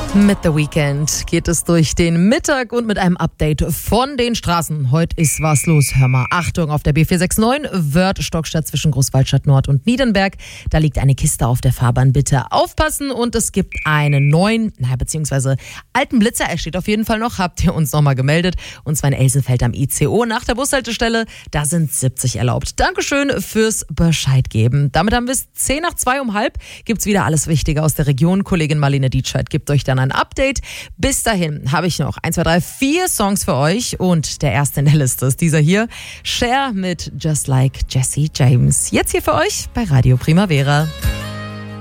Mit The Weeknd geht es durch den Mittag und mit einem Update von den Straßen. Heute ist was los, hör mal. Achtung, auf der B469 Wörth-Stockstadt zwischen Großwaldstadt Nord und Niedenberg. Da liegt eine Kiste auf der Fahrbahn, bitte aufpassen. Und es gibt einen neuen, beziehungsweise alten Blitzer. Er steht auf jeden Fall noch, habt ihr uns nochmal gemeldet. Und zwar in Elsenfeld am ICO nach der Bushaltestelle. Da sind 70 erlaubt. Dankeschön fürs Bescheid geben. Damit haben wir es 1:10 gibt's wieder alles Wichtige aus der Region. Kollegin Marlene Dietscheid gibt euch dann ein Update. Bis dahin habe ich noch 1, 2, 3, 4 Songs für euch und der erste in der Liste ist dieser hier. Cher mit Just Like Jesse James. Jetzt hier für euch bei Radio Primavera.